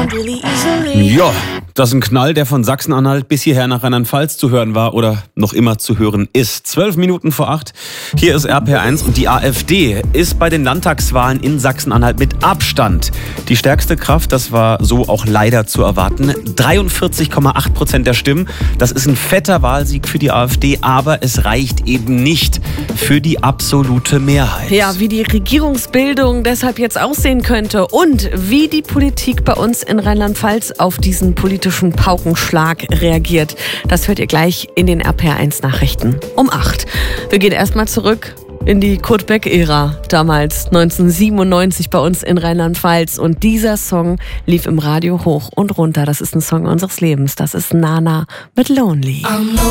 Ja, das ist ein Knall, der von Sachsen-Anhalt bis hierher nach Rheinland-Pfalz zu hören war oder noch immer zu hören ist. 12 Minuten vor 8. Hier ist RPR1 und die AfD ist bei den Landtagswahlen in Sachsen-Anhalt mit Abstand die stärkste Kraft. Das war so auch leider zu erwarten. 43,8% der Stimmen. Das ist ein fetter Wahlsieg für die AfD, aber es reicht eben nicht für die absolute Mehrheit. Ja, wie die Regierungsbildung deshalb jetzt aussehen könnte und wie die Politik bei uns in Rheinland-Pfalz auf diesen politischen Paukenschlag reagiert. Das hört ihr gleich in den RPR1 Nachrichten um 8. Wir gehen erstmal zurück in die Kurt Beck-Ära, damals 1997 bei uns in Rheinland-Pfalz. Und dieser Song lief im Radio hoch und runter. Das ist ein Song unseres Lebens. Das ist Nana mit Lonely. I'm lonely.